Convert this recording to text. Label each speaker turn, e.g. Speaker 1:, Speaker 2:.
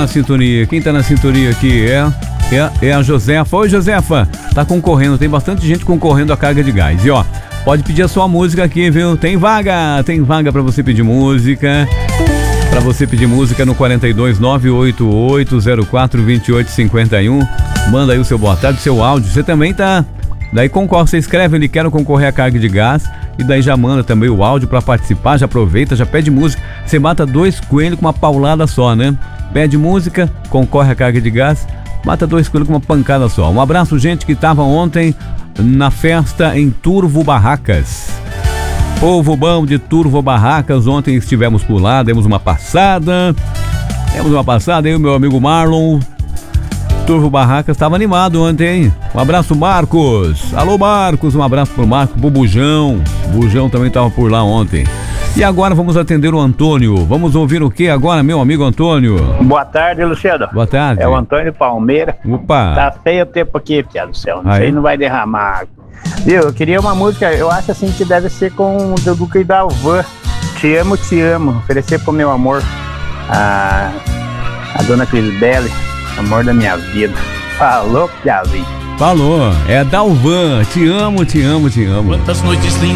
Speaker 1: na sintonia? Quem tá na sintonia aqui é a Josefa. Oi, Josefa. Tá concorrendo, tem bastante gente concorrendo a carga de gás. E ó, pode pedir a sua música aqui, viu? Tem vaga pra você pedir música. Pra você pedir música no 42 988 04 28 51. Manda aí o seu boa tarde, seu áudio. Você também tá... Daí concorre, você escreve ali, quero concorrer à carga de gás. E daí já manda também o áudio pra participar, já aproveita, já pede música. Você mata 2 coelhos com uma paulada só, né? Pede música, concorre à carga de gás, mata 2 coelhos com uma pancada só. Um abraço, gente, que tava ontem na festa em Turvo Barracas. Povo bom de Turvo Barracas, ontem estivemos por lá, demos uma passada. Eu e o meu amigo Marlon. Turvo Barracas estava animado ontem, hein? Um abraço, Marcos. Alô, Marcos, um abraço pro Marcos, pro Bujão. Bujão também estava por lá ontem. E agora vamos atender o Antônio. Vamos ouvir o que agora, meu amigo Antônio?
Speaker 2: Boa tarde, Luciano.
Speaker 1: Boa tarde.
Speaker 2: É o Antônio Palmeira.
Speaker 1: Opa.
Speaker 2: Tá feio o tempo aqui, Piado do céu. Não sei, não vai derramar água. Viu, eu queria uma música, eu acho assim que deve ser com o Duque da Van. Te amo, oferecer pro meu amor. A dona Crisbele, amor da minha vida. Falou, Piazinho.
Speaker 1: Falou, é Dalvan. Te amo.
Speaker 3: Quantas noites lindas